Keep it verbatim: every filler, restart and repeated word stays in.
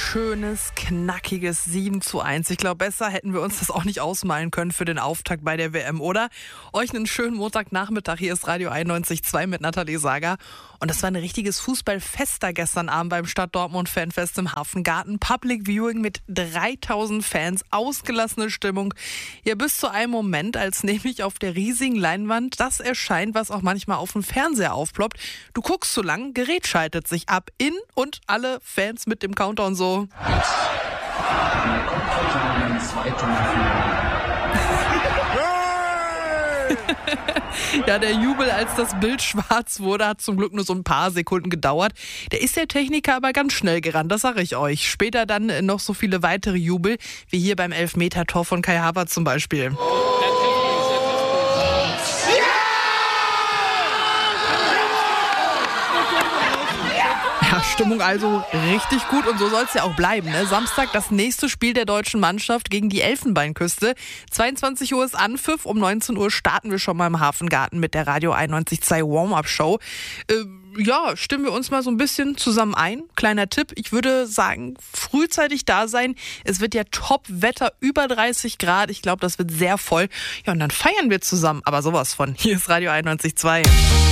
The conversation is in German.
schönes, knackiges sieben zu eins. Ich glaube, besser hätten wir uns das auch nicht ausmalen können für den Auftakt bei der W M, oder? Euch einen schönen Montagnachmittag. Hier ist Radio einundneunzig Komma zwei mit Nathalie Sager. Und das war ein richtiges Fußballfest da gestern Abend beim Stadt Dortmund Fanfest im Hafengarten. Public Viewing mit dreitausend Fans, ausgelassene Stimmung. Ja, bis zu einem Moment, als nämlich auf der riesigen Leinwand das erscheint, was auch manchmal auf dem Fernseher aufploppt. Du guckst zu lang, Gerät schaltet sich ab, in und alle Fans mit dem Countdown so. Ja, der Jubel, als das Bild schwarz wurde, hat zum Glück nur so ein paar Sekunden gedauert. Der ist der Techniker aber ganz schnell gerannt, das sage ich euch. Später dann noch so viele weitere Jubel, wie hier beim Elfmeter-Tor von Kai Havertz zum Beispiel. Ja, Stimmung also richtig gut und so soll es ja auch bleiben. Ne? Samstag das nächste Spiel der deutschen Mannschaft gegen die Elfenbeinküste. zweiundzwanzig Uhr ist Anpfiff, um neunzehn Uhr starten wir schon mal im Hafengarten mit der Radio einundneunzig Komma zwei Warm-Up-Show. Äh, ja, stimmen wir uns mal so ein bisschen zusammen ein. Kleiner Tipp, ich würde sagen, frühzeitig da sein. Es wird ja Top-Wetter, über dreißig Grad. Ich glaube, das wird sehr voll. Ja, und dann feiern wir zusammen. Aber sowas von. Hier ist Radio einundneunzig Komma zwei.